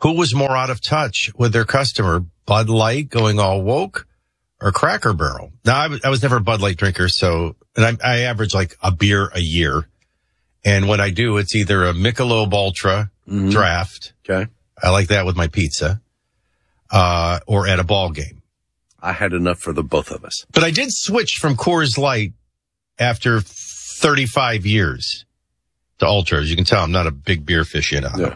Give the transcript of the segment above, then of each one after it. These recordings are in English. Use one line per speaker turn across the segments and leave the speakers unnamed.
who was more out of touch with their customer, Bud Light going all woke or Cracker Barrel? Now, I was never a Bud Light drinker, and I average like a beer a year. And when I do, it's either a Michelob Ultra draft.
Okay.
I like that with my pizza, or at a ball game.
I had enough for the both of us.
But I did switch from Coors Light after 35 years to Ultra. As you can tell, I'm not a big beer aficionado.
Yeah.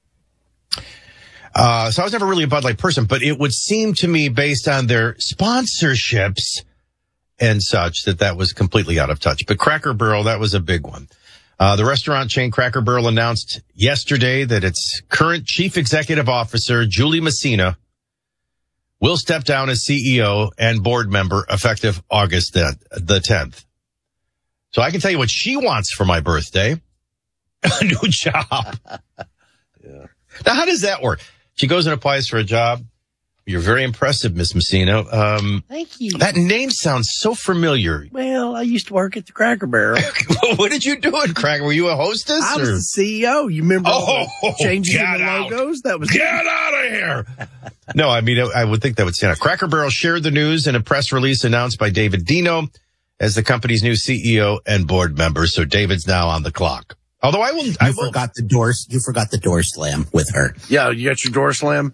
So I was never really a Bud Light person, but it would seem to me, based on their sponsorships and such, that was completely out of touch. But Cracker Barrel, that was a big one. The restaurant chain Cracker Barrel announced yesterday that its current chief executive officer, Julie Messina, will step down as CEO and board member effective August the 10th. So I can tell you what she wants for my birthday. A new job.
Yeah.
Now, how does that work? She goes and applies for a job. You're very impressive, Miss Messina.
Thank you.
That name sounds so familiar.
Well, I used to work at the Cracker Barrel.
What did you do at Cracker? Were you a hostess?
I was the CEO. You remember all the changes in the logos? That was
Get out of here. No, I mean, I would think that would stand out. Cracker Barrel shared the news in a press release announced by David Dino as the company's new CEO and board member. So David's now on the clock. Although
You forgot the door slam with her.
Yeah, you got your door slam?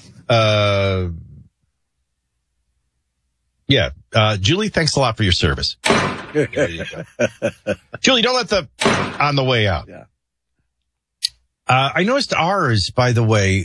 Yeah. Julie, thanks a lot for your service. Julie, don't let on the way out.
Yeah.
I noticed ours, by the way,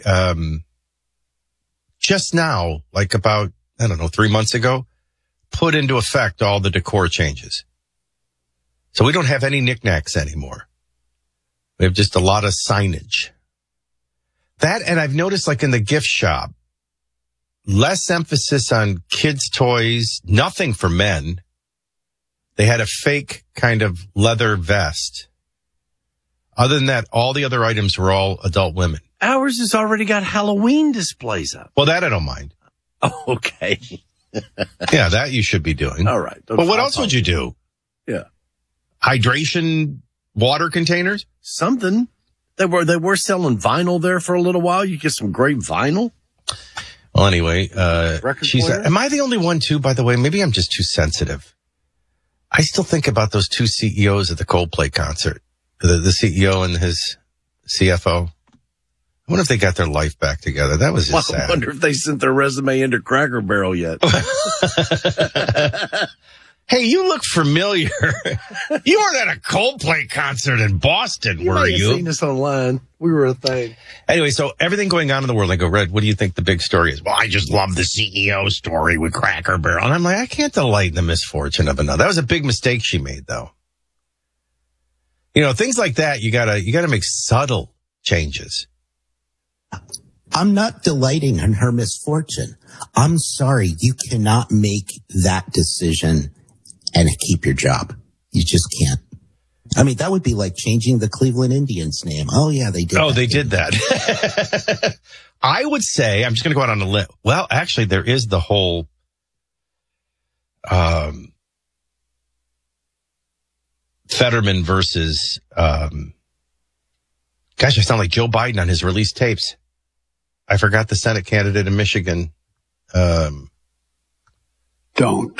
just now, like about, 3 months ago, put into effect all the decor changes. So we don't have any knickknacks anymore. We have just a lot of signage. That, and I've noticed like in the gift shop, less emphasis on kids' toys, nothing for men. They had a fake kind of leather vest. Other than that, all the other items were all adult women.
Ours has already got Halloween displays up.
Well, that I don't mind.
Oh, okay.
Yeah, that you should be doing.
All right.
But what else would you do?
Yeah.
Hydration water containers?
Something. They were selling vinyl there for a little while. You get some great vinyl.
Well, anyway,
She's.
am I the only one too, by the way? Maybe I'm just too sensitive. I still think about those two CEOs at the Coldplay concert. The CEO and his CFO. I wonder if they got their life back together. That was just sad.
I wonder if they sent their resume into Cracker Barrel yet.
Hey, you look familiar. You weren't at a Coldplay concert in Boston, were you?
You've seen us online. We were a thing.
Anyway, so everything going on in the world, I go, Red, what do you think the big story is? Well, I just love the CEO story with Cracker Barrel. And I'm like, I can't delight in the misfortune of another. That was a big mistake she made, though. Things like that, you gotta make subtle changes.
I'm not delighting in her misfortune. I'm sorry. You cannot make that decision and keep your job. You just can't. I mean, that would be like changing the Cleveland Indians name. Oh, yeah, they did.
Oh, they did that. I would say, I'm just going to go out on a limb. Well, actually, there is the whole, Fetterman versus, gosh, I sound like Joe Biden on his released tapes. I forgot the Senate candidate in Michigan.
Don't.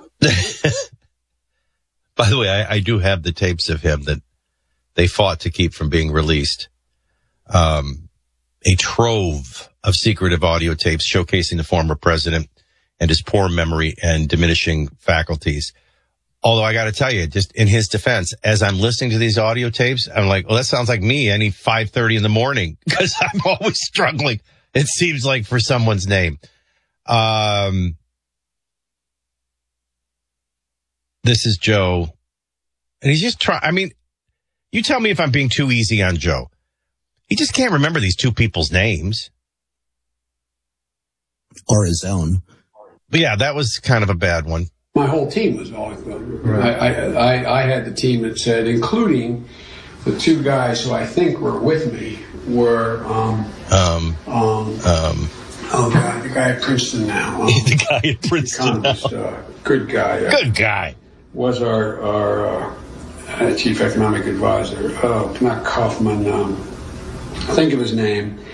By the way, I do have the tapes of him that they fought to keep from being released. A trove of secretive audio tapes showcasing the former president and his poor memory and diminishing faculties. Although I got to tell you, just in his defense, as I'm listening to these audio tapes, I'm like, well, that sounds like me any 5:30 in the morning because I'm always struggling. It seems like for someone's name. This is Joe. And he's just trying. I mean, you tell me if I'm being too easy on Joe. He just can't remember these two people's names.
Or his own.
But yeah, that was kind of a bad one.
My whole team was all right. I had the team that said, including the two guys who I think were with me, were the guy at Princeton now.
The guy at Princeton now.
Good guy.
Good guy.
Was our chief economic advisor. Not Kaufman. Think of his name.